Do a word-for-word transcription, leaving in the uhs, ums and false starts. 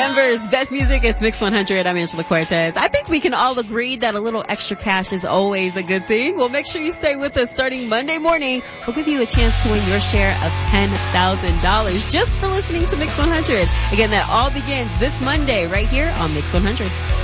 Denver's best music, it's Mix one hundred. I'm Angela Cortez. I think we can all agree that a little extra cash is always a good thing. Well, make sure you stay with us starting Monday morning. We'll give you a chance to win your share of ten thousand dollars just for listening to Mix one hundred. Again, that all begins this Monday right here on Mix one hundred.